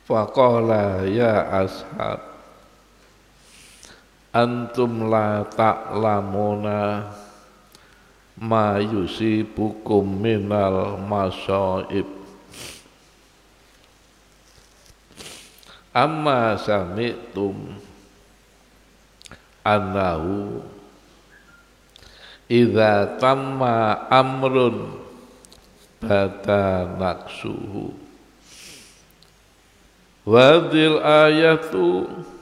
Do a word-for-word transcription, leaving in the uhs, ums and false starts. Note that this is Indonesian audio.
Faqala ya ashab antum la ta'lamuna ma yusibukum minal masaib amma sami'tum annahu idza tamma amrun bata naqsuhu wadil ayatu